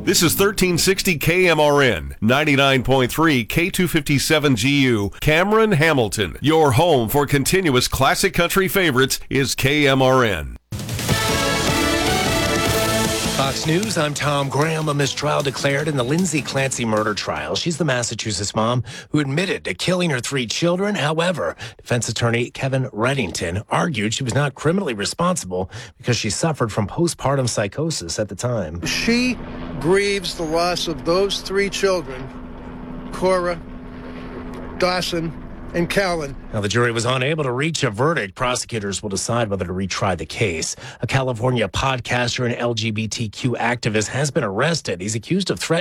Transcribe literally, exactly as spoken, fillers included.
This is thirteen sixty K M R N, ninety-nine point three K two fifty-seven G U, Cameron, Hamilton. Your home for continuous classic country favorites is K M R N. Fox News, I'm Tom Graham. A mistrial declared in the Lindsay Clancy murder trial. She's the Massachusetts mom who admitted to killing her three children. However, defense attorney Kevin Reddington argued she was not criminally responsible because she suffered from postpartum psychosis at the time. She grieves the loss of those three children, Cora, Dawson, and Callan. Now, the jury was unable to reach a verdict. Prosecutors will decide whether to retry the case. A California podcaster and L G B T Q activist has been arrested. He's accused of threatening